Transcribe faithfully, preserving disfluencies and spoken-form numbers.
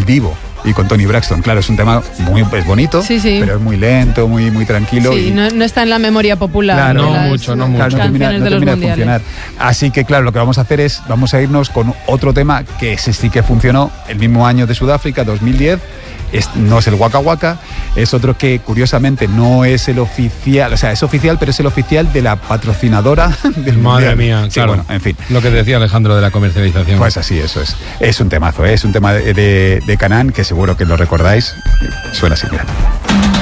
El Divo. Y con Toni Braxton, claro, es un tema muy es bonito, sí, sí. pero es muy lento, muy, muy tranquilo. Sí, y no, no está en la memoria popular. Claro, no las, mucho, no mucho. Claro, no termina, no de termina de funcionar. Así que, claro, lo que vamos a hacer es, vamos a irnos con otro tema que ese sí que funcionó el mismo año de Sudáfrica, dos mil diez. Es, no es el Waka Waka, es otro que curiosamente no es el oficial, o sea, es oficial, pero es el oficial de la patrocinadora del Madre mundial. mía, Sí, claro. bueno, en fin. Lo que decía Alejandro de la comercialización. Pues así, eso es. Es un temazo, ¿eh? Es un tema de, de, de Canaan que seguro que lo recordáis. Suena así, mira.